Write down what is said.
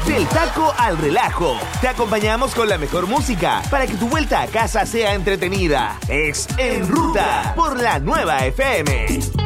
Del taco al relajo, te acompañamos con la mejor música para que tu vuelta a casa sea entretenida. Es En Ruta por la Nueva FM.